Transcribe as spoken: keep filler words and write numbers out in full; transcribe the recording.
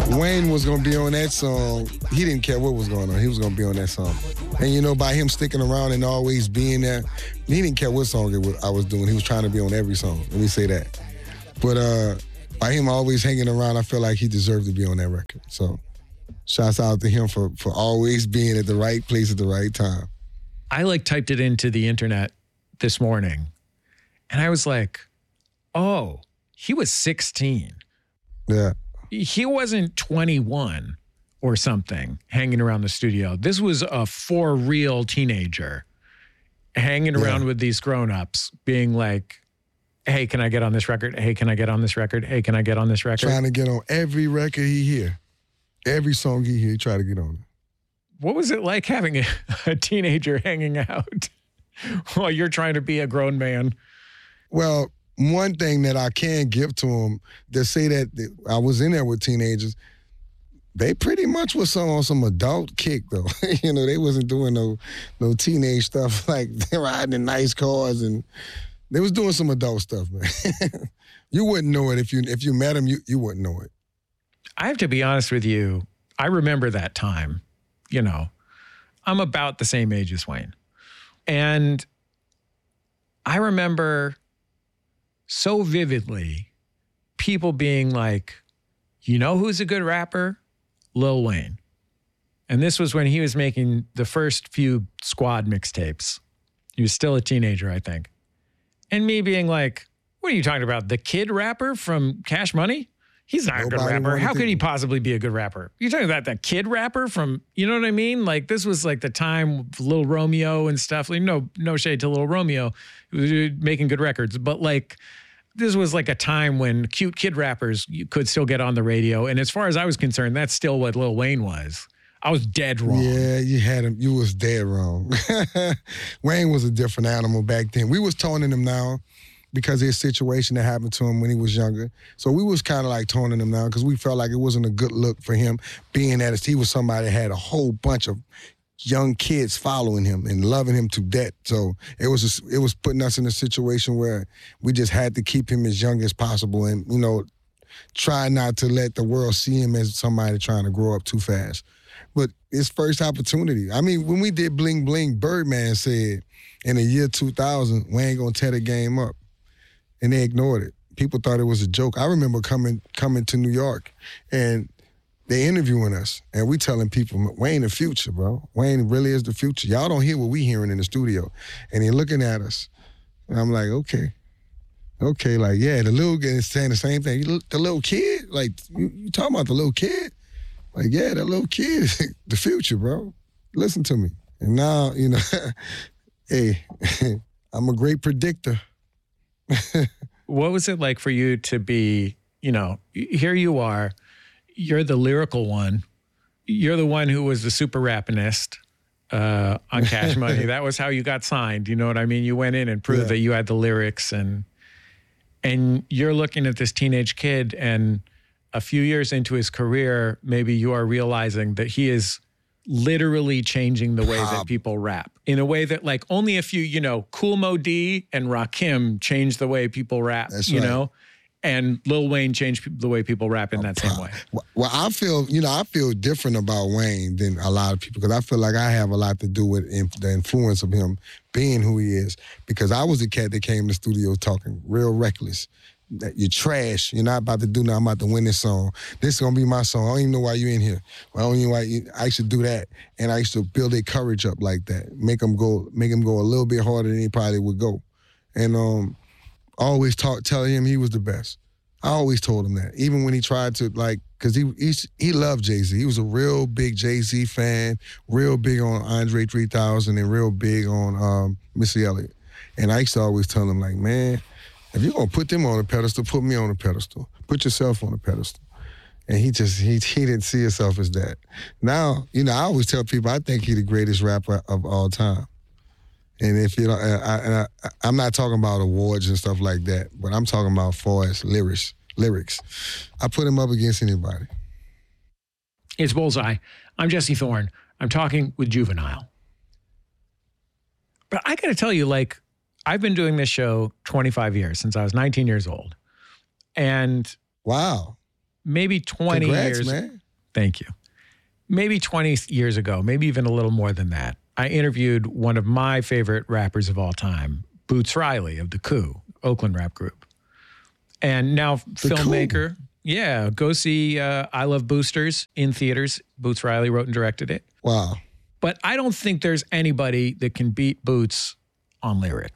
Wayne was going to be on that song. He didn't care what was going on. He was going to be on that song. And, you know, by him sticking around and always being there, he didn't care what song it was, I was doing. He was trying to be on every song. Let me say that. But uh, by him always hanging around, I feel like he deserved to be on that record. So shouts out to him for, for always being at the right place at the right time. I, like, typed it into the internet this morning, and I was like, oh, he was sixteen. Yeah. He wasn't twenty-one or something hanging around the studio. This was a for real teenager hanging around yeah. with these grown-ups being like, hey, can I get on this record? Hey, can I get on this record? Hey, can I get on this record? Trying to get on every record he hear. Every song he hear, he try to get on it. What was it like having a, a teenager hanging out while you're trying to be a grown man? Well, one thing that I can give to them, they say that I was in there with teenagers, they pretty much was on some adult kick, though. You know, they wasn't doing no no teenage stuff like they riding in nice cars, and they was doing some adult stuff, man. You wouldn't know it if you if you met them, you, you wouldn't know it. I have to be honest with you. I remember that time. You know, I'm about the same age as Wayne. And I remember so vividly people being like, you know who's a good rapper? Lil Wayne. And this was when he was making the first few Squad mixtapes. He was still a teenager, I think. And me being like, what are you talking about? The kid rapper from Cash Money? He's not Nobody a good rapper. How could he possibly be a good rapper? You're talking about that kid rapper from, you know what I mean? Like, this was like the time of Lil Romeo and stuff. Like, no, no shade to Lil Romeo. He was making good records. But like, this was like a time when cute kid rappers you could still get on the radio. And as far as I was concerned, that's still what Lil Wayne was. I was dead wrong. Yeah, you had him. You was dead wrong. Wayne was a different animal back then. We was toning him now because of his situation that happened to him when he was younger. So we was kind of like toning him down because we felt like it wasn't a good look for him, being that he was somebody that had a whole bunch of young kids following him and loving him to death. So it was just, it was putting us in a situation where we just had to keep him as young as possible and, you know, try not to let the world see him as somebody trying to grow up too fast. But his first opportunity. I mean, when we did Bling Bling, Birdman said in the year two thousand, we ain't gonna tear the game up. And they ignored it. People thought it was a joke. I remember coming coming to New York and they interviewing us and we telling people, Wayne the future, bro. Wayne really is the future. Y'all don't hear what we hearing in the studio. And they're looking at us. And I'm like, okay. Okay, like, yeah, the little kid is saying the same thing. You, the little kid? Like, you, you talking about the little kid? Like, yeah, that little kid is the future, bro. Listen to me. And now, you know, hey, I'm a great predictor. What was it like for you to be, you know, here you are, you're the lyrical one. You're the one who was the super rappinist uh, on Cash Money. That was how you got signed. You know what I mean? You went in and proved yeah. that you had the lyrics, and and you're looking at this teenage kid, and a few years into his career, maybe you are realizing that he is literally changing the way that people rap in a way that like only a few, you know, Kool Moe Dee and Rakim changed the way people rap, That's you right. know, and Lil Wayne changed the way people rap in that same way. Well, I feel, you know, I feel different about Wayne than a lot of people because I feel like I have a lot to do with inf- the influence of him being who he is, because I was a cat that came to the studio talking real reckless. That you're trash. You're not about to do nothing. I'm about to win this song. This is going to be my song. I don't even know why you're in here. Well, I don't even know why you, I used to do that. And I used to build their courage up like that. Make them go, make him go a little bit harder than he probably would go. And um, I always talk, tell him he was the best. I always told him that. Even when he tried to, like, because he, he he loved Jay-Z. He was a real big Jay-Z fan, real big on Andre three thousand, and real big on um, Missy Elliott. And I used to always tell him, like, man, if you're going to put them on a pedestal, put me on a pedestal. Put yourself on a pedestal. And he just, he he didn't see himself as that. Now, you know, I always tell people I think he's the greatest rapper of all time. And if you know, I, I, I'm not talking about awards and stuff like that, but I'm talking about far as lyrics. Lyrics. I put him up against anybody. It's Bullseye. I'm Jesse Thorne. I'm talking with Juvenile. But I got to tell you, like, I've been doing this show twenty-five years, since I was nineteen years old. And wow, maybe twenty Congrats, years. man. Thank you. Maybe twenty years ago, maybe even a little more than that, I interviewed one of my favorite rappers of all time, Boots Riley of The Coup, Oakland rap group. And now The filmmaker. Coup. Yeah, go see uh, I Love Boosters in theaters. Boots Riley wrote and directed it. Wow. But I don't think there's anybody that can beat Boots on lyrics.